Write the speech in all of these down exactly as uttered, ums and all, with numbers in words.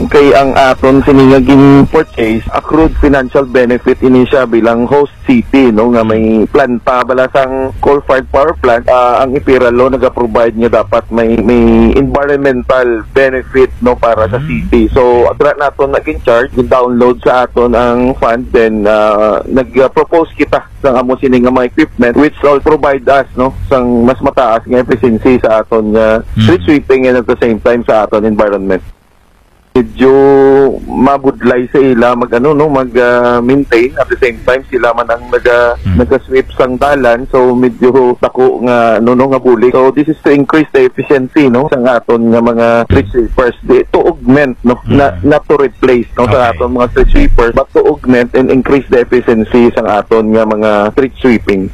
kay ang aton siningaging purchase accrued financial benefit ini siya bilang host city no nga may planta balasang coal-fired power plant. Uh, ang Ipiralo naga-provide niya dapat may may environmental benefit no para sa city. So adra naton naging charge download sa aton ang fund, then uh, nag-propose kita sa amo sini nga mga equipment which all provide us no sang mas mataas nga efficiency sa aton uh, street sweeping and at the same time sa aton environment. Medyo mabudlay sa ila mag ano no mag uh, maintain at the same time sila man ang naga hmm. naga-sweep sang dalan, so medyo dako nga no no nga buli. So this is to increase the efficiency no sang aton nga mga street sweepers, di, to augment no hmm. na, not to replace no okay. sa aton mga street sweepers but to augment and increase the efficiency sang aton nga mga street sweeping.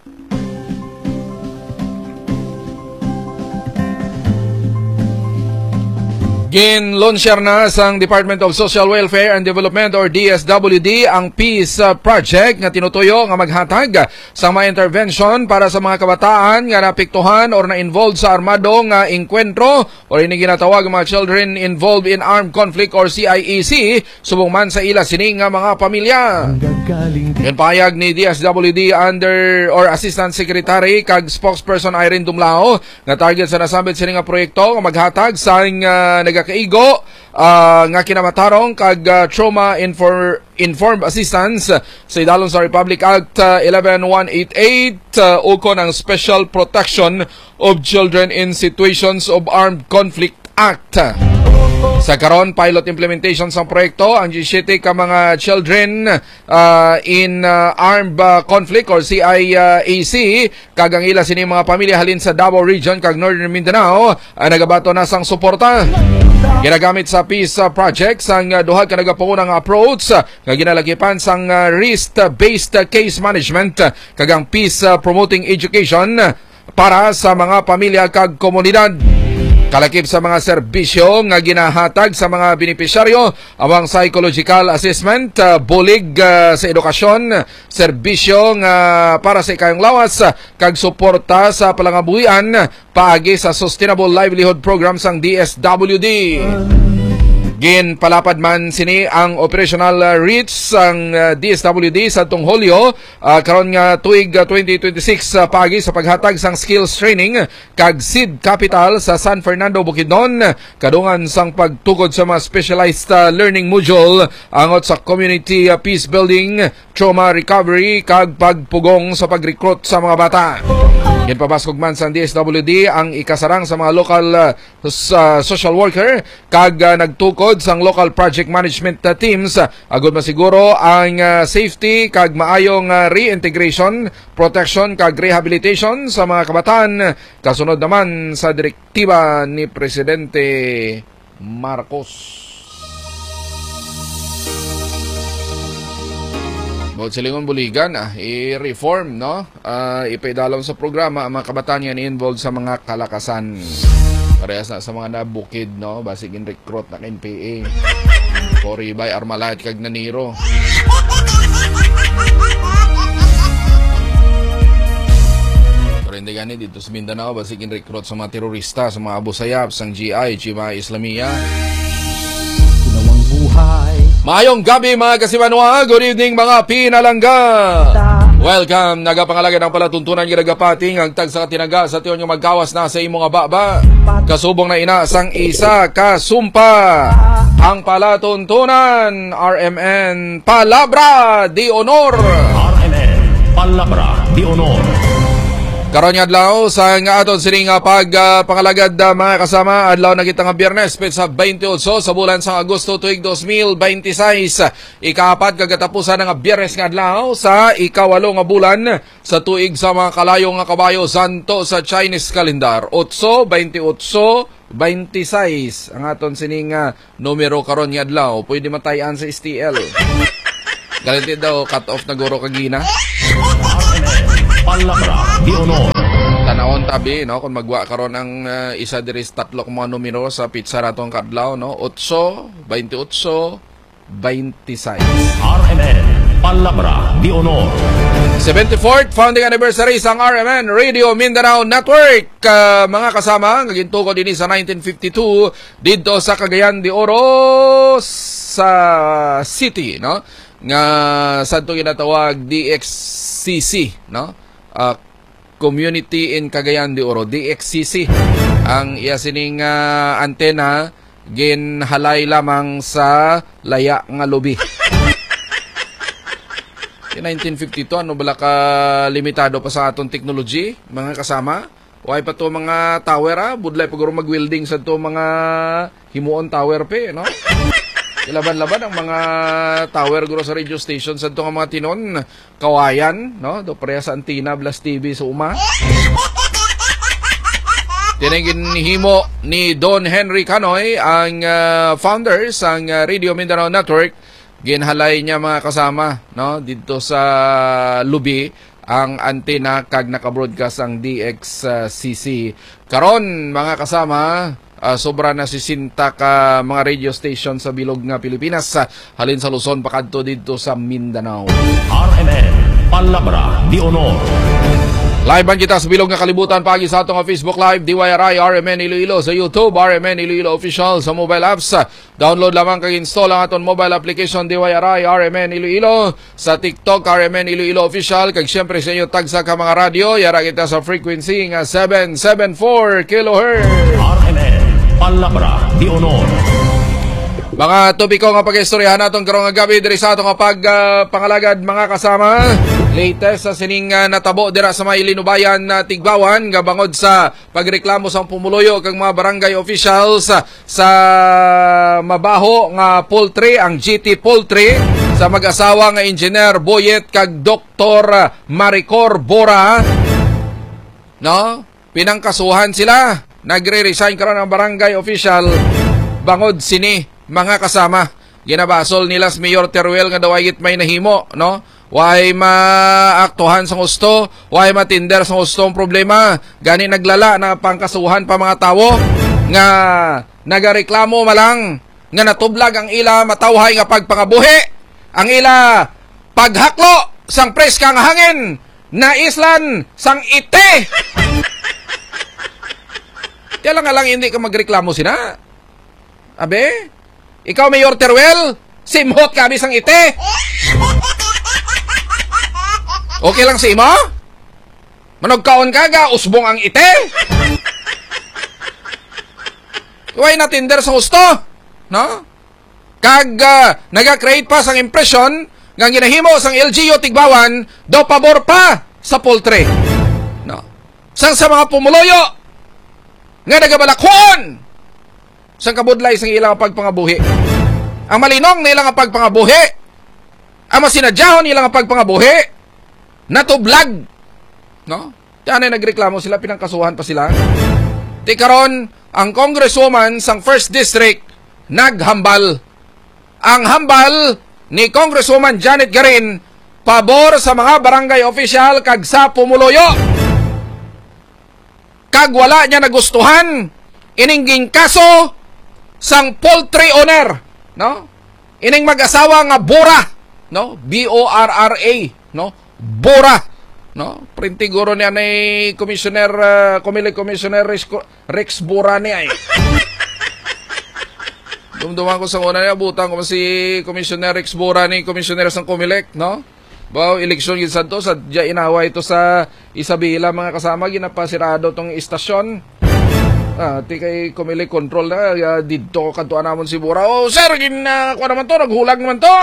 Gin-launcher na sang Department of Social Welfare and Development or D S W D ang Peace Project nga tinutuyo nga maghatag sa mga intervention para sa mga kabataan nga napiktuhan or na-involved sa armado nga inkwentro or ini ginatawag mga children involved in armed conflict or C I E C subong man sa ila sini nga mga pamilya. Yan pahayag ni D S W D under or Assistant Secretary kag spokesperson Irene Dumlao nga target sa nasabit sini nga proyekto nga maghatag sa uh, kaigo uh, nga kinamatarong kag uh, trauma infor informed assistance sa idalon sa Republic Act uh, eleven one eighty-eight uh, ukon ang Special Protection of Children in Situations of Armed Conflict Act. Sa karon pilot implementation sa proyekto ang G seven ka mga children uh, in uh, armed uh, conflict or C I A C kag ang ila sini mga pamilya halin sa Davao Region kag Northern Mindanao uh, nagabato na sang suporta. Ginagamit sa Peace uh, Project sang uh, duha ka nagapangunang approach uh, nga ginalagipan sang uh, risk-based uh, case management uh, kag ang peace uh, promoting education uh, para sa mga pamilya kag komunidad. Kalakip sa mga serbisyo nga ginahatag sa mga benepisyaryo amang psychological assessment, uh, bulig uh, sa edukasyon, serbisyo nga para sa ikayong lawas, uh, kag suporta sa palangabuhian paagi sa Sustainable Livelihood Program sang D S W D. Gin palapad man sini ang operational uh, reach sang uh, D S W D sa tong Hulyo uh, karon nga tuig uh, twenty twenty-six uh, pagi sa paghatag sang skills training kag seed capital sa San Fernando, Bukidnon kadungan sang pagtukod sa mga specialized uh, learning module angot sa community uh, peace building, trauma recovery kag pagpugong sa pag-recruit sa mga bata. Gin pabaskog man sa D S W D ang ikasarang sa mga local uh, uh, social worker kag uh, nagtukod sang local project management uh, teams uh, agud masiguro ang uh, safety kag maayong uh, reintegration, protection kag rehabilitation sa mga kabataan kasunod naman sa direktiba ni Presidente Marcos. Bawat silingon buligan, ah, i-reform, no? Uh, ipaidalon sa programa ang mga kabataan yan involved sa mga kalakasan. Parehas na sa mga nabukid, no? Basig in recruit na N P A. Koribay, Armalite, kag Naniro. Pero hindi ganit dito sa Mindanao, basig in recruit sa mga terorista, sa mga Abu Sayyaf, sang G I, Chima Islamia. Ginawang buhay. Mayong gabi mga kasimanwa, good evening mga pinalangga. Welcome, nagapangalaga ng palatuntunan ginagapating ang tag sa katinaga sa tiyon yung magkawas na sa imong ababa. Kasubong na ina sang isa kasumpa. Ang palatuntunan, R M N Palabra di Honor. R M N Palabra di Honor. Karon nga adlaw sa nga aton sining pag uh, pangalagad uh, mga kasama adlaw na kita nga Biyernes petsa twenty-eight sa bulan sang Agosto tuig twenty twenty-six. Ikaapat kagatapusan nga Biyernes nga adlaw sa ikawalo nga bulan sa tuig sa mga kalayo nga kabayo santo sa Chinese calendar. eight twenty-eight twenty-six ang aton sining uh, numero karon nga adlaw. Pwede matayan sa S T L. Galantid daw cut off na guro kagina. Palabra di Honor. Tanawon tabi no kung magwa karon ang uh, isa diri sa tatlo ka mga numero sa pizza ratong kadlaw no eight twenty-eight twenty-six. R M N Palabra de Honor. seventy-fourth founding anniversary sang R M N Radio Mindanao Network. Uh, mga kasama, nagintuko din sa nineteen fifty-two dito sa Cagayan de Oro sa city, no? Nga sa ito ginatawag D X C C, no? Uh, Community in Cagayan de Oro, D X C C. Ang iya sining uh, antena ginhalay lamang sa laya nga lubi. In nineteen fifty-two, ano bala ka limitado pa sa atong technology, mga kasama? Way pa to mga tower, ah. Budlay pa guro mag-welding sa to mga himuon tower pe, no? Ilaban-laban ang mga tower guro sa radio station sa to nga mga tinon, kawayan, no? Do pareha sa antina, Blast T V sa uma. Tinagin himo ni Don Henry Canoy, ang uh, founder sang uh, Radio Mindanao Network. Ginhalay niya mga kasama, no, dito sa lubi ang antena kag naka-broadcast ang D X C C. Karon mga kasama, uh, sobra na sisinta ka mga radio station sa bilog nga Pilipinas, uh, halin sa Luzon pakadto dito sa Mindanao. R M N Palabra de Honor. Live man kita sa bilog nga kalibutan pagi sa atong Facebook Live, D Y R I R M N Iloilo sa YouTube, R M N Iloilo Official sa mobile apps. Download lamang kag install ang aton mobile application D Y R I R M N Iloilo. Sa TikTok, R M N Iloilo Official. Kag syempre sa inyo tagsa ka mga radio, yara kita sa frequency nga seven seventy-four kilohertz. R M N Palabra de Honor. Mga topiko nga pag-istoryahan naton karong nga gabi diri sa atong pag uh, pangalagad mga kasama. Latest sa sining uh, natabo dira sa may Linubayan na uh, Tigbawan nga bangod sa pagreklamo sa pumuloyo kag mga barangay officials uh, sa mabaho nga poultry, ang G T Poultry, sa mag-asawa nga Engineer Boyet kag Doktor Maricor Bora, no? Pinangkasuhan sila, nagre-resign karon ang barangay official bangod sini mga kasama. Ginabasol nila sa Mayor Teruel nga daw ay may nahimo, no? Way maaktuhan sa gusto, way matinder sa gusto ang problema. Gani naglala na pangkasuhan pa mga tawo nga nagareklamo malang nga natublag ang ila matawhay nga pagpangabuhi, ang ila paghaklo sang preska nga hangin na islan sang ite. Kaya lang nga lang hindi ka magreklamo sina. Abe, ikaw Mayor Teruel, simhot kami sang ite. Okay lang si imo? Manogkaon ka ga, usbong ang ite? Huwag na tinder sa gusto, no? Kag uh, naga-create pa sang impression nga ginahimo sang L G U Tigbawan do pabor pa sa poultry, no? Sang sa mga pumuloyo nga nagabalakhon sang kabudlay sang ilang pagpangabuhi. Ang malinong na ilang pagpangabuhi, ang masinadyahon ilang pagpangabuhi, natublag, no? Yan ay nagreklamo sila, pinangkasuhan pa sila. Di karon ang congresswoman sang first district naghambal. Ang hambal ni Congresswoman Janet Garin pabor sa mga barangay official kag sa pumuloyo. Kag wala niya nagustuhan iningging kaso sang poultry owner, no? Ining mag-asawa nga Bora, no? B O R R A, no? Bora, no? Printiguro niya ni Commissioner uh, Comelec Commissioner Rex, Rex Bora niya eh. Dumduman ko sa una niya, butang ko si Commissioner Rex Bora ni Commissioner sang Comelec, no? Baw eleksyon gid sadto sa dia inawa ito sa Isabela mga kasama, ginapasirado tong istasyon. Ah, ti kay Comelec control na uh, didto kadto namon si Bora. Oh, sir, gin uh, ko naman to, naghulag naman to.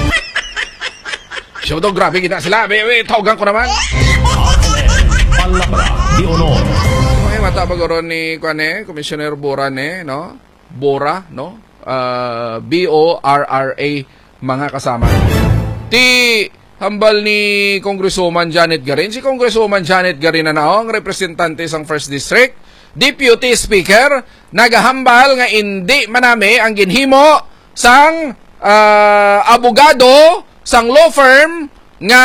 Siya to, grabe gina sila. Be, be, tawagan ko naman. Palabra de Honor. Okay, matabag ron ni Kwane, Commissioner Bora ne, no? Bora, no? Uh, B O R R A mga kasama. Ti hambal ni Congresswoman Janet Garin. Si Congresswoman Janet Garin na ang representante sang first District, Deputy Speaker, nagahambal nga hindi manami ang ginhimo sang uh, abogado sang law firm nga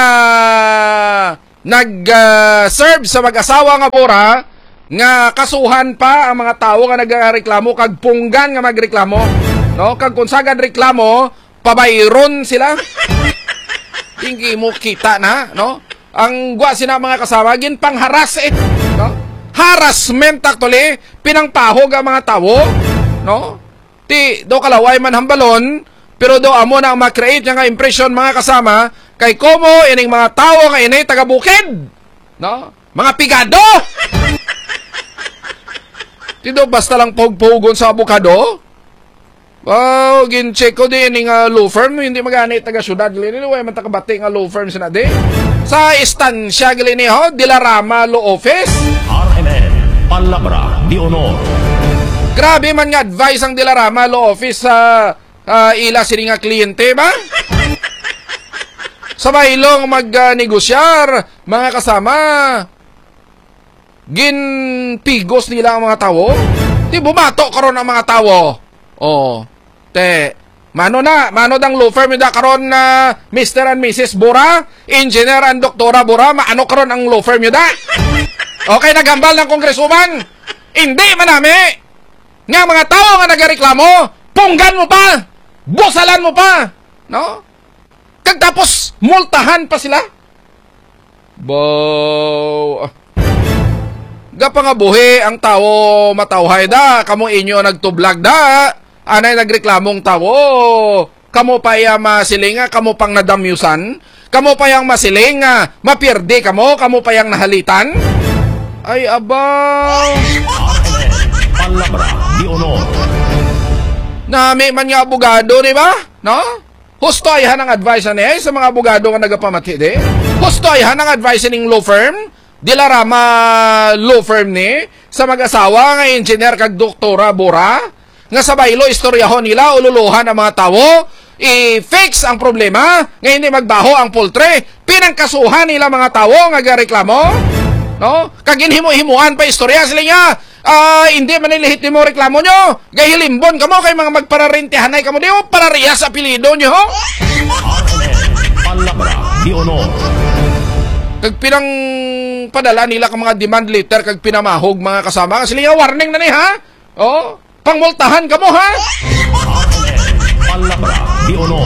nag-serve uh, sa mag-asawa nga Bora, nga kasuhan pa ang mga tao nga nagreklamo kag punggan nga magreklamo, no? Kag kung sagad reklamo, pabayron sila. Hindi mo kita na, no? Ang gwa sina mga kasama, gin pangharas eh, no? Harassment actually, pinangpahog ang mga tao, no? Ti, do kalaway man hambalon, pero do amo na ang ma-create nga impression mga kasama, kay komo, ining mga tao nga inay taga-bukid, no? Mga pigado! Tido basta lang pog-pogon sa abukado? Wow, gin-check ko din yung uh, law firm, hindi magani taga-syudad. Gili way man takabati nga law firm sina di. Sa istansya gili ni ho, Dilarama Law Office. R M N, Palabra de Honor. Grabe man nga advice ang Dilarama Law Office sa uh, ila sini nga kliyente ba? Sa bailong mag-negosyar, mga kasama, ginpigos nila ang mga tao. Di bumato karon ang mga tao. Oh, te, mano na, mano dang law firm da karon na Mister and Missus Bora, Engineer and Doktora Bora, maano karon ang law firm da? Okay, nagambal ng kongresuman. Hindi manami. Nga mga tao nga nagareklamo, punggan mo pa, busalan mo pa, no? Kag tapos multahan pa sila. Bo. Gapa nga buhi ang tao matawhay da, kamo inyo nagtublag da. Anay nagreklamong tao. Kamo pa yang masilinga, kamo pang nadamyusan. Kamo pa yang masilinga, mapirdi kamo, kamo pa yang nahalitan. Ay abaw. Palabra de Honor. Nami man nga abogado, di ba? No? Husto ayhan ang advice na sa mga abogado nga nagapamati di. Husto ayhan ang advice ning law firm. Dilarama law firm ni sa mag-asawa nga engineer kag doktora Bora. Nga sa baylo, istoryahon nila, ululuhan ang mga tao, i-fix ang problema, nga hindi magbaho ang poultry, pinangkasuhan nila mga tao, nga gareklamo, no? Kaginhimu-himuan pa istorya sila nga, uh, hindi manilihit mo reklamo nyo, gahilimbon kamo, kay mga magpararintihanay kamo, di mo parariya sa apelido nyo, ho? Palabra de Honor. Kag pinang padala nila ka mga demand letter, kag pinamahog mga kasama, sila nga warning na ni, ha? Oh? Pangmultahan ka mo, ha? Palabra de Honor.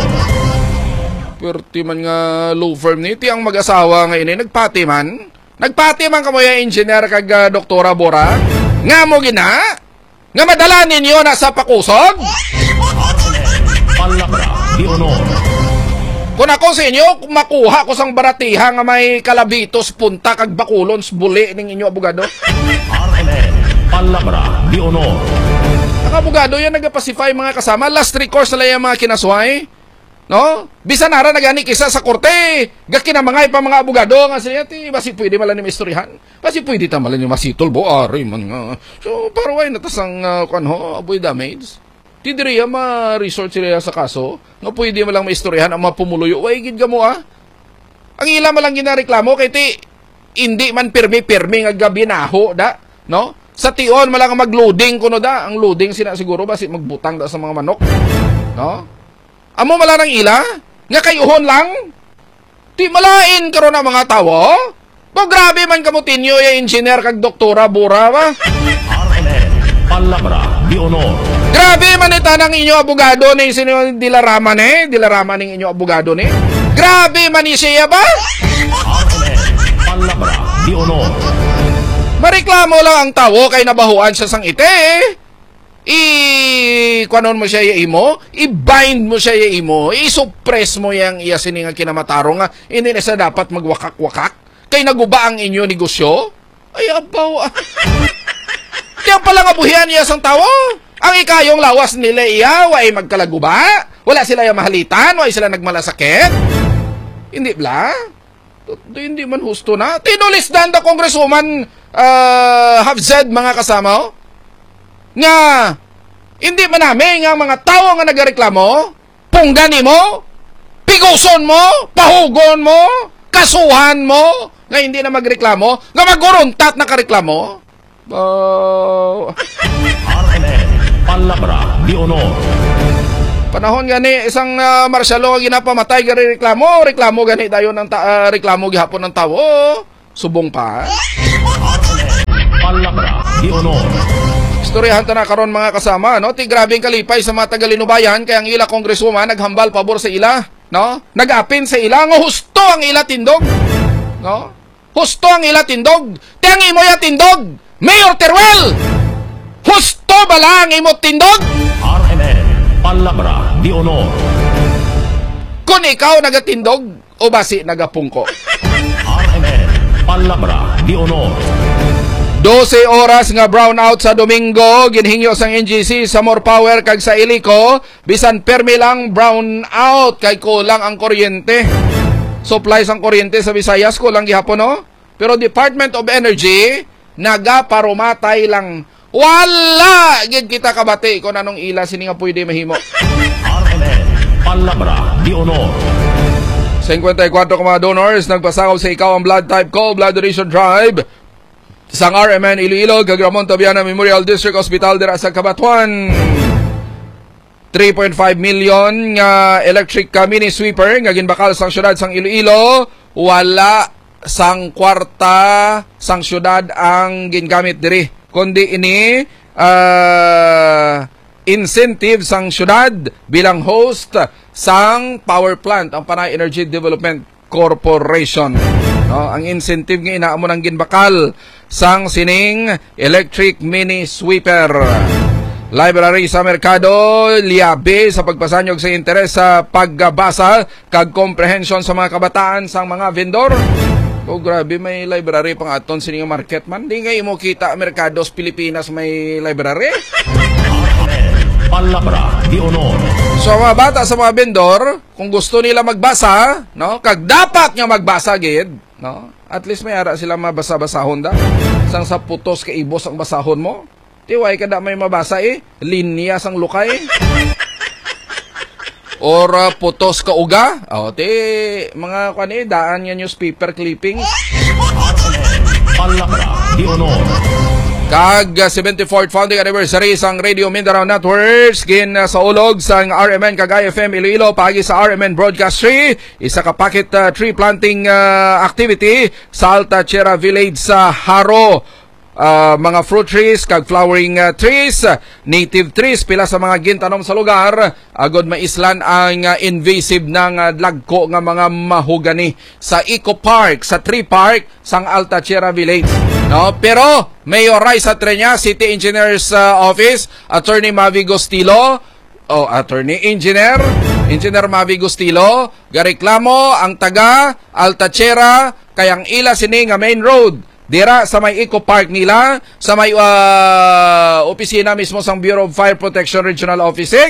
Perti man nga law firm ni, ti ang mag-asawa nga ini, nagpati man. Nagpati man ka mo yung engineer kag uh, doktora Bora. Nga mo gina? Nga madala ninyo na sa pakusog? Palabra de Honor. Kung ako sa inyo, makuha ko sang baratiha nga may kalabitos, punta kag bakulons, buli ning inyo abogado. R M N, Palabra de Honor. Ang abogado yan nagapacify mga kasama, last recourse na lang yung mga kinasway. No? Bisa nara nagani kisa sa korte. Gakinamangay pa mga abogado nga sila, ti basi pwede malan ni istoryahan. Basi pwede ta malan yung masitol bo ari man nga. So parway natasang uh, kan ho, aboy damage. Ti diri ma-resort sila sa kaso, nga pwede malang maistoryahan ang mapumuluyo. Way gid gamo ah. Ang ila malang ginareklamo kay ti hindi man pirmi-pirmi nga gabi naho da, no? Sa tion malang mag-loading kuno da, ang loading sina siguro basi magbutang da sa mga manok, no? Amo mala nang ila nga kayuhon lang. Ti malain karon ang mga tawo. Bo grabe man kamo tinyo ya engineer kag doktora Bora ba? R M N, Palabra de Honor. Grabe man ita ng inyo abogado ni sino Dilarama ni, Dilarama ning inyo abogado ni. Grabe man ni siya ba? R M N, Palabra de Honor. Mareklamo lang ang tawo kay nabahuan siya sang ite. I kuanon mo siya ya imo, i-bind mo siya ya imo, i-suppress mo yang iya sini nga kinamatarong nga hindi na sa dapat magwakak-wakak kay naguba ang inyo negosyo. Ay abaw. Kaya pala nga buhian iya sang tawo. Ang ikayong lawas nila iya way magkalaguba. Wala sila yung mahalitan, way sila nagmalasakit. Hindi bla? Hindi man husto na. Tinulisdan da Congresswoman uh, Hafzed mga kasama oh. Nga hindi man namin nga mga tao nga nagareklamo, punggani mo, piguson mo, pahugon mo, kasuhan mo, nga hindi na magreklamo, nga maguruntat na kareklamo. Uh, R M N, Palabra de Honor. Panahon gani isang uh, marsyalo nga ginapamatay gani reklamo, reklamo gani dayon ng uh, reklamo gihapon ng tawo, subong pa. R M N, Palabra de Honor. Istoryahan ta na karon mga kasama, no? Ti grabeng kalipay sa mga taga-Linubayan kay ang ila congresswoman naghambal pabor sa ila no? Nag-apin sa ila nga husto ang ila tindog, no? Husto ang ila tindog. Tiang imo ya tindog, Mayor Teruel. Husto ba lang imo tindog? R M N, Palabra de Honor. Kung ikaw nagatindog o basi nagapungko. R M N, Palabra de Honor. dose oras nga brownout sa Domingo, ginhingyo sang N G C sa More Power kag sa Ilico, bisan permi lang brownout kay kulang ang kuryente. Supply sang kuryente sa Visayas kulang gihapon, no? Pero Department of Energy nagaparumatay lang. Wala gid kita kabati kung anong ila sini nga pwede mahimo. R M N, Palabra de Honor. fifty-four ka mga donors nagpasakaw sa ikaw ang blood type call, blood donation drive sang R M N Iloilo, kag Ramon Tabiana Memorial District Hospital dira sa Cabatuan. three point five million nga electric uh, mini sweeper nga ginbakal sang syudad sang Iloilo, wala sang kwarta sang syudad ang gingamit diri, kundi ini uh, incentive sang syudad bilang host sang power plant ang Panay Energy Development Corporation. No, ang incentive nga inaamo nang ginbakal sang sining electric mini sweeper. Library sa merkado liabe sa pagpasanyog sa interes sa pagbasa kag comprehension sa mga kabataan sang mga vendor. Oh, grabe, may library pang aton sining market man. Di nga imo kita merkados Pilipinas may library. Palabra de Honor. So mga bata sa mga vendor, kung gusto nila magbasa, no, kag dapat nga magbasa gid, no? At least may ara sila mabasa-basahon da. Sang sa putos ka ibos ang basahon mo. Tiway kada may mabasa eh, linya sang lukay. Or uh, putos ka uga. O, ti mga kani daan nga newspaper clippings. Palabra de Honor. Kag uh, seventy-fourth founding anniversary sang Radio Mindanao Networks gin uh, sa ulog sang R M N kag I F M Iloilo pagi sa R M N Broadcast Tree, isa ka packet uh, tree planting uh, activity sa Alta-Chera Village sa Haro. Uh, mga fruit trees kag flowering uh, trees, uh, native trees pila sa mga gintanom sa lugar, agod maislan ang uh, invasive ng uh, lagko nga mga mahogani sa Eco Park, sa Tree Park sang Alta-Chera Village, no? Pero Mayor sa Trenya City Engineers uh, Office, Attorney Mavi Gostilo, o Attorney Engineer Engineer Mavi Gostilo gareklamo ang taga Alta-Chera kayang ila sini nga main road dira sa may Eco Park nila, sa may uh, opisina mismo sang Bureau of Fire Protection Regional Office six.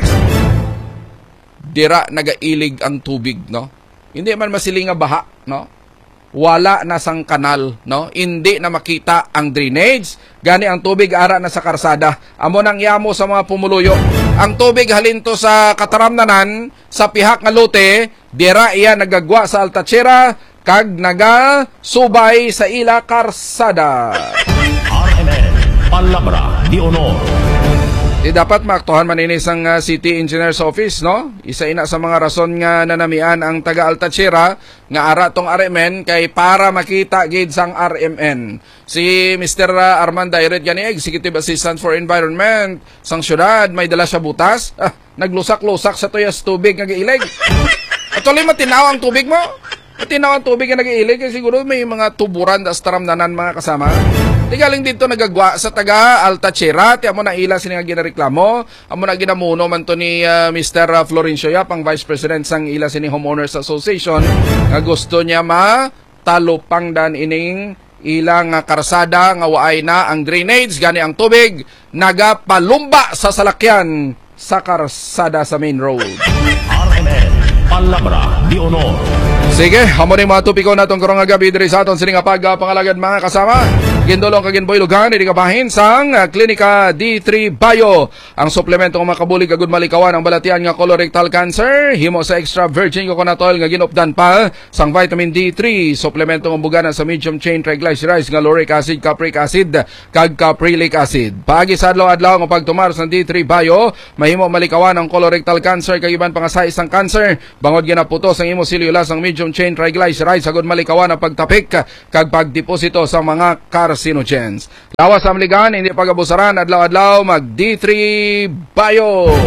Dira nagailig ang tubig, no? Hindi man masiling nga baha, no? Wala na sang kanal, no? Hindi na makita ang drainage, gani ang tubig ara na sa karsada. Amo nang yamo sa mga pumuluyo. Ang tubig halinto sa kataramnanan sa pihak nga lote, dira iya nagagwa sa Alta-Chera kag naga subay sa ila karsada. R M N, Palabra de Honor. Di dapat maaktuhan maninis ang uh, City Engineers Office, no? Isa ina sa mga rason nga nanamian ang taga Alta-Chera nga ara tong R M N kay para makita gid sang R M N. Si Mister Uh, Armand Dairet gani Executive Assistant for Environment sang syudad, may dala siya butas. Ah, naglusak-lusak sa tuyas tubig nga giilig. At tuloy matinaw ang tubig mo. Matinaw ang tubig nga nag-iilig kasi siguro may mga tuburan da sa taramdanan mga kasama. Di galing dito nagagwa sa taga Alta-Chera, ti amo na ila sini nga ginareklamo, amo na ginamuno man to ni uh, Mister Uh, Florencio Yap, ang Vice President sang ila sini Homeowners Association, nga gusto niya matalupang dan ining ilang uh, karsada nga waay na ang drainage, gani ang tubig nagapalumba sa salakyan sa karsada sa main road. R M N, Palabra de Honor. Sige, amo ni mga tupiko natong karong nga gabi diri sa aton sining nga pagpangalagad mga kasama. Gindolong kagin boy lugan idi kabahin sang uh, Klinika D three Bio. Ang suplemento nga makabulig kagud malikawan ang balatian nga colorectal cancer, himo sa extra virgin coconut oil nga ginupdan pa sang vitamin D three, suplemento nga bugana sa medium chain triglycerides nga lauric acid, capric acid kag caprilic acid. Paagi sa adlaw-adlaw nga pagtumar sang D three Bio, mahimo malikawan ang colorectal cancer kag iban pang sa isang cancer. Bangod ginaputos ang imo cellulose ang medium chain triglycerides agud malikawan ang pagtapik kag pagdeposito sa mga carcinogens. Lawas sa amligan, hindi pagabusaran, adlaw-adlaw mag D three Bio.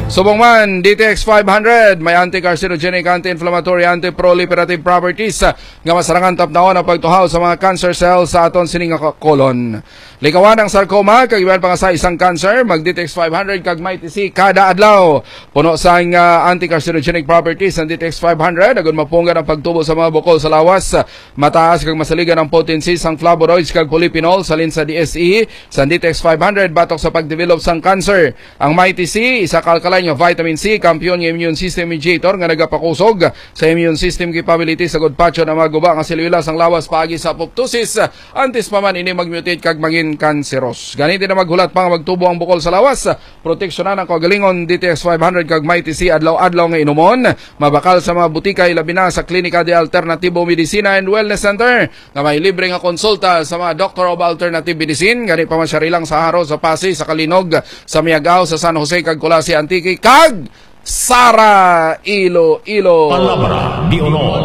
Subong man, D T X five hundred, may anti-carcinogenic, anti-inflammatory, anti-proliferative properties uh, nga masarangan tapnaon ang pagtuhaw sa mga cancer cells sa aton sining nga colon. Likawan ang sarcoma, kag iwan pa nga sa isang cancer, mag-D T X five hundred kag may T C kada adlaw. Puno sa uh, anti-carcinogenic properties ng D T X five hundred, agon mapunggan ang pagtubo sa mga bukol sa lawas, mataas kag masaligan ang potency sang flavonoids kag polyphenol salin sa D S E, sa D T X five hundred batok sa pagdevelop sang cancer. Ang may T C, isa kalkalay nga vitamin C, kampiyon ng immune system mediator nga nagapakusog sa immune system capability sa gudpatyo na maguba nga selula sang lawas paagi sa apoptosis, antes pa man ini magmutate kag maging kanseros. Ganito na maghulat pa nga magtubo ang bukol sa lawas, proteksyonan ang kagalingon D T X five hundred kag may T C adlaw-adlaw nga inumon, mabakal sa mga butikay labi na sa Klinika de Alternativo Medicina and Wellness Center nga may libre nga konsulta sa mga Doctor of Alternative Medicine. Gani pa man siya rilang sa Haro, sa Pasig, sa Kalinog, sa Miagao, sa San Jose kag Colasi Antique kag Sara Iloilo. Palabra di Honor.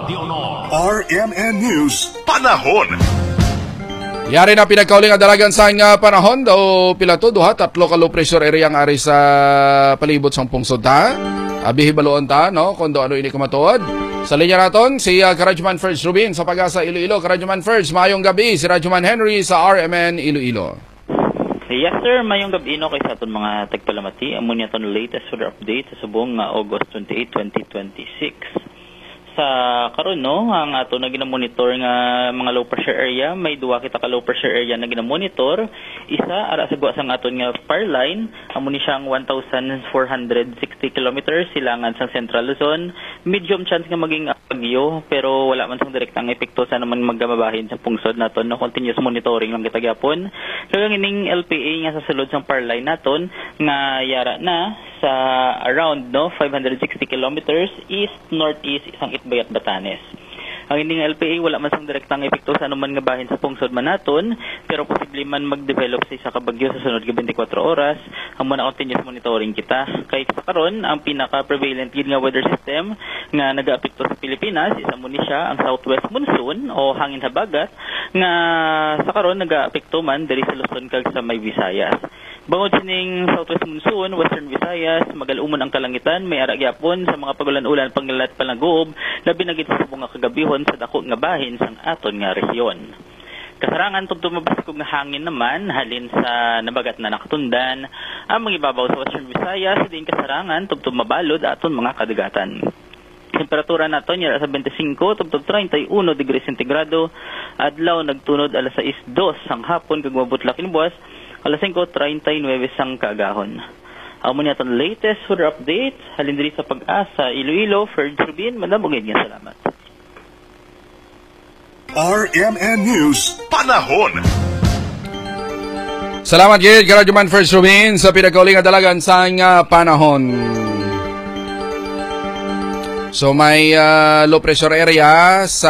R M N News Panahon. Yari na pinagkauling ang dalagan sa nga panahon daw pila to duha tatlo ka low pressure area ang ari sa palibot sang pungsod ta. Abi hibaloon ta no kundo ano ini kamatuod. Sa linya naton si uh, Karadjuman First Rubin sa Pag-asa Iloilo. Karadjuman First, mayong gabi si Radjuman Henry sa R M N Iloilo. Yes sir, mayong gabi no kay sa aton mga tagpalamati. Amo niya ton latest weather update sa subong nga August twenty-eighth, twenty twenty-six. Sa karon no, ang ato na ginamonitor nga mga low pressure area, may duwa kita ka low pressure area na ginamonitor. Isa ara sa guwa sang aton nga fire line, amo ni siyang one thousand four hundred sixty kilometers silangan sa Central Luzon. Medium chance nga maging bagyo pero wala man sang direktang epekto sa naman magamabahin sa pungsod naton. No, continuous monitoring lang kita gyapon. Kaya ining L P A nga sa sulod sang fire line naton nga yara na sa around no five hundred sixty kilometers east northeast isang Itbayat Batanes. Ang ining L P A wala man sang direktang epekto sa anuman nga bahin sa pungsod man naton, pero posible man mag-develop sa isa ka bagyo sa sunod nga twenty-four oras. Amo na continuous monitoring kita. Kay sa karon ang pinaka prevalent gid nga weather system nga nagaapekto sa Pilipinas isa mo ni siya ang southwest monsoon o hangin habagat nga sa karon nagaapekto man diri sa Luzon kag sa may Visayas. Bangod sining southwest monsoon, western Visayas, magalumon ang kalangitan, may ara gyapon sa mga pagulan-ulan panglalat palangoob, labi na gid sa bunga kagabihon sa dako nga bahin sang aton nga rehiyon. Kasarangan tungtong mabaskog nga hangin naman halin sa nabagat na nakatundan ang mga ibabaw sa western Visayas, din kasarangan tungtong mabalod aton mga kadagatan. Temperatura naton yara sa twenty-five tungtong thirty-one degrees centigrado, adlaw nagtunod alas sais dos sang hapon kag mabutlak inbuas alas cinco thirty-nine sang kaagahon. Amo niya itong latest weather update. Halin diri sa Pag-asa Iloilo, First Rubin, madamugid nga salamat. R M N News Panahon. Salamat gid Karadjuman First Rubin sa pinagkauling nga dalagan sa nga panahon. So may uh, low pressure area sa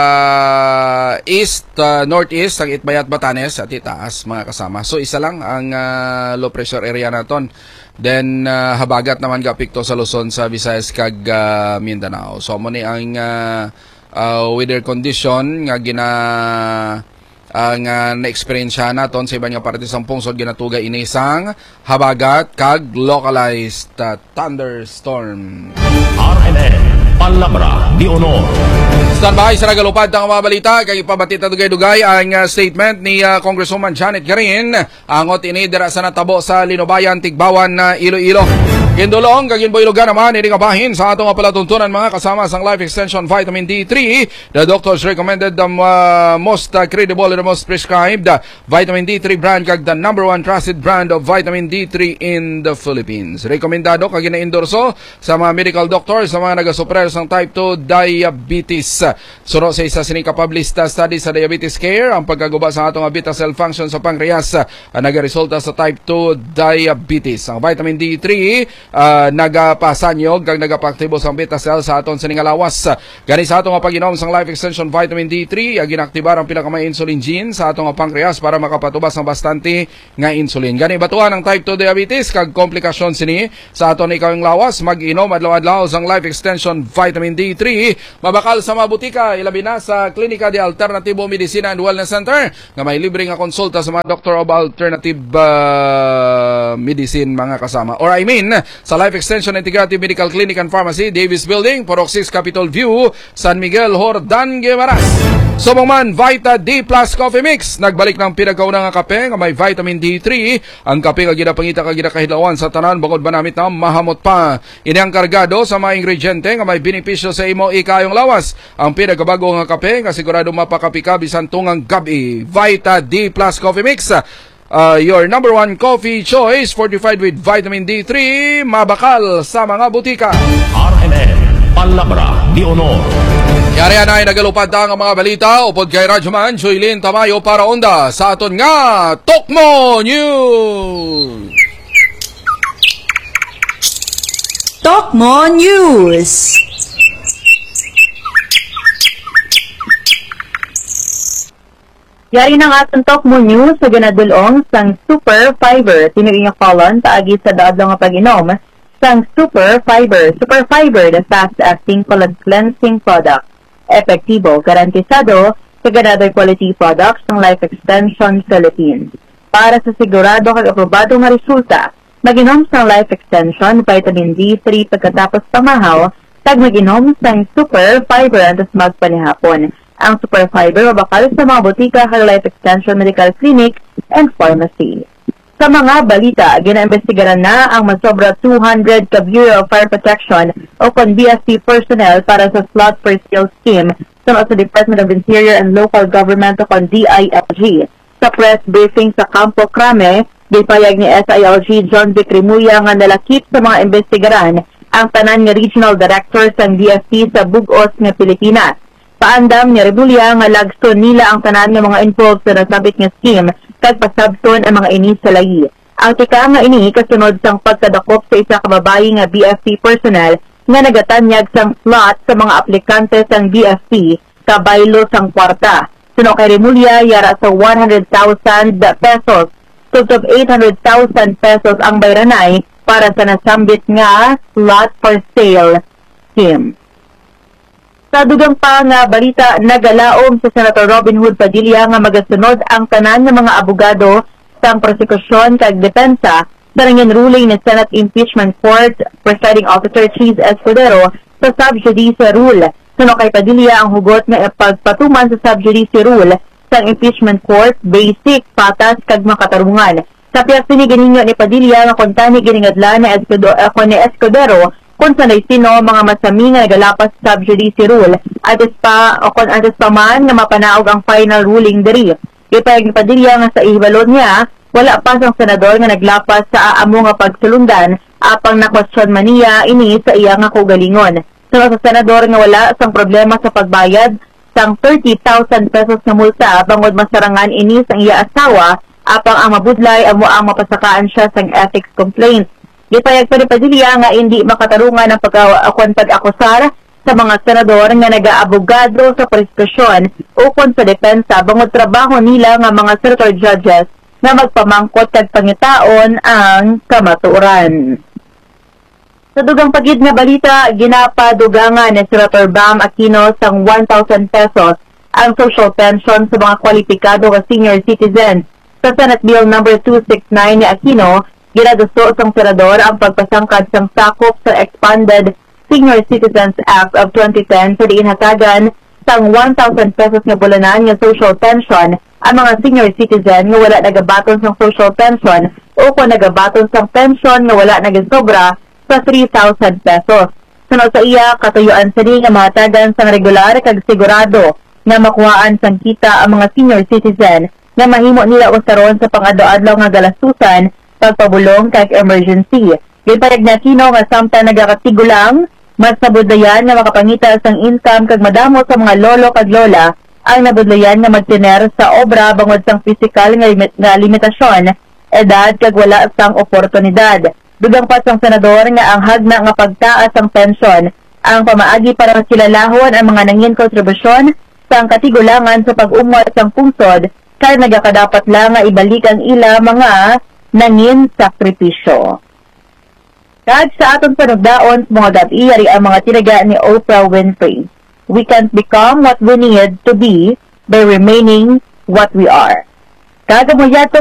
east, uh, northeast, ang Itbayat Batanes at itaas mga kasama. So isa lang ang uh, low pressure area naton. Then uh, habagat naman gapikto sa Luzon, sa Visayas kag uh, Mindanao. So mo ni ang uh, uh, weather condition nga gina ang uh, na-experience naton sa ibang nga parte sa pungsod ginatuga inisang habagat kag localized uh, thunderstorm. R M N Palabra di Honor. Standby sa nagalupad ng mga balita kay pabatita dugay-dugay ang uh, statement ni uh, Congresswoman Janet Garin angot ini dira sa natabo sa Linubayan Tigbawan na uh, Iloilo. Kindulong kag inboylogan naman ini nga bahin sa atong palatuntunan mga kasama sang Life Extension Vitamin D three. The doctors recommended the uh, most uh, credible and the most prescribed uh, Vitamin D three brand kag the number one trusted brand of Vitamin D three in the Philippines. Rekomendado kag gina-endorso sa mga medical doctors sa mga nagasuprer sang type two diabetes. Suro sa isa sining kapablista study sa diabetes care ang pagkaguba sa atong beta cell function sa pancreas uh, nagaresulta sa type two diabetes. Ang Vitamin D three uh, nagapasanyog kag nagapaktibo sang beta cell sa aton sining lawas. Gani sa atong pag-inom sang Life Extension Vitamin D three ag ginaktibar ang pinakamay insulin gene sa atong pancreas para makapatubas ng bastante nga insulin. Gani batuan ang type two diabetes kag komplikasyon sini sa aton ikawing lawas mag-inom adlaw-adlaw sang Life Extension Vitamin vitamin D three mabakal sa mga butika ilabi na sa Klinika de Alternativo Medicina and Wellness Center nga may libre nga konsulta sa mga Doctor of Alternative uh, Medicine mga kasama. Or I mean, sa Life Extension Integrative Medical Clinic and Pharmacy, Davis Building, Purok six Capitol View, San Miguel, Hordan, Guimaras. Sumong man, Vita D Plus Coffee Mix. Nagbalik ng pinagkaunang nga kape nga may vitamin D three. Ang kape nga ginapangita ka ginakahilawan sa tanan bangod banamit na mahamot pa. Ini ang kargado sa mga ingrediente nga may benepisyo sa imo ikayong lawas. Ang pinagabago nga kape nga sigurado mapakapi ka bisan tungang gabi. Vita D Plus Coffee Mix. Uh, your number one coffee choice, fortified with vitamin D three, mabakal sa mga butika. R M N, Palabra de Honor. Yari na ay nagalupad ang mga balita upod kay Radyoman Joylin Tamayo para onda sa aton nga Tokmo News. Tokmo News. Yari ng atong Tokmo News sa ginadulong sang Super Fiber. Tinuing nga kolon paagi sa daadlaw nga pag-inom sang Super Fiber. Super Fiber, the fast-acting colon cleansing product. Epektibo, garantisado sa ganadong quality products ng Life Extension Philippines. Para sa sigurado kag aprobado nga resulta, mag-inom sang Life Extension vitamin D three pagkatapos pamahaw, tag mag-inom sang Super Fiber antes magpanihapon. Ang Super Fiber mabakal sa mga butika kag Life Extension Medical Clinic and Pharmacy. Sa mga balita, ginaimbestigaran na ang masobra two hundred ka Bureau of Fire Protection o kon B S P personnel para sa slot for sale scheme sa sa Department of Interior and Local Government o kon D I L G. Sa press briefing sa Campo Crame, gipayag ni S I L G John Vic Remulla nga nalakip sa mga investigaran ang tanan nga Regional Director sa D S P sa Bugos nga Pilipinas. Paandam ni Remulla nga lagson nila ang tanan nga mga involved sa nasabit nga scheme kag pasabton ang mga ini sa layi. Ang tika nga ini kasunod sang pagkadakop sa isa ka babayi nga B F P personnel nga nagatanyag sang slot sa mga aplikante sang B F P kabaylo sang kwarta. Suno kay Remulla yara sa one hundred thousand pesos. Tugtog eight hundred thousand pesos ang bayranay para sa nasambit nga slot for sale scheme. Sa dugang pa nga balita, nagalaom sa Senator Robin Hood Padilla nga magasunod ang tanan ng mga abogado sa prosekusyon kag depensa sa ringin ruling ni Senate Impeachment Court Presiding Officer Cheese Escudero sa sub-judice rule. Suno kay Padilla ang hugot nga pagpatuman sa sub-judice rule sa Impeachment Court basic, patas kag makatarungan. Sa piyag siniganinyo ni Padilla nga kontani giningadla ni Escudero, ako ni Escudero kung sanay sino mga masami nga nagalapas sa sub-judice rule at pa o kung atis pa man nga mapanaog ang final ruling diri. Ipayag ni Padilla nga sa ihibalon niya, wala pa sang senador nga naglapas sa aamo nga pagsulundan apang nakwestiyon man niya ini sa iya nga kaugalingon. So sa senador nga wala sang problema sa pagbayad sang thirty thousand pesos nga multa bangod masarangan ini sang iya asawa apang ang mabudlay amo ang mapasakaan siya sang ethics complaint. Gipayag pa ni Padilla nga hindi makatarungan ang pag-akon pag-akusar sa mga senador nga nag-aabogado sa prosekusyon o kon sa depensa bangod trabaho nila nga mga senator judges na magpamangkot kag pangitaon ang kamatuoran. Sa dugang pagid nga balita, ginapadugangan ni Senator Bam Aquino sang one thousand pesos ang social pension sa mga kwalipikado nga senior citizens. Sa Senate Bill number two sixty-nine ni Aquino, ginagusto sang senador ang pagpasangkad sang sakop sa Expanded Senior Citizens Act of twenty ten sa diinhatagan sang one thousand pesos nga bulanan nga social pension ang mga senior citizen nga wala nagabaton sang social pension o kung nagabaton sang pension nga wala nagasobra sa three thousand pesos. Sunod sa iya, katuyuan sa di nga mahatagan sang regular kag sigurado nga makuhaan sang kita ang mga senior citizen nga mahimo nila usaron sa pang-adlaw-adlaw nga galastusan pagpabulong kag emergency. Gipayag na Aquino nga samtang nagakatigulang, mas nabudlayan nga makapangita sang income kag madamo sa mga lolo kag lola ang nabudlayan nga magtiner sa obra bangod sang physical nga, limit, nga limitasyon, edad kag wala sang oportunidad. Dugang pa sang senador nga ang hagna nga pagtaas sang pensyon ang pamaagi para kilalahon ang mga nangin kontribusyon sang katigulangan sa pag-umwat sang pungsod kay nagakadapat lang nga ibalik ang ila mga nangin sakripisyo. Kag sa atong panugdaon sa mga gabi, yari ang mga tinaga ni Oprah Winfrey. We can't become what we need to be by remaining what we are. Kag mo